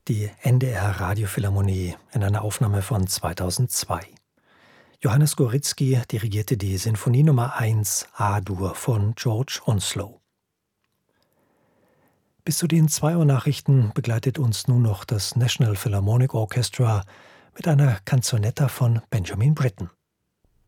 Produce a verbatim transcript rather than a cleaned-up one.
die N D R Radiophilharmonie in einer Aufnahme von zweitausendzwei. Johannes Goritzky dirigierte die Sinfonie Nummer eins A-Dur von George Onslow. Bis zu den zwei Uhr Nachrichten begleitet uns nun noch das National Philharmonic Orchestra mit einer Canzonetta von Benjamin Britten.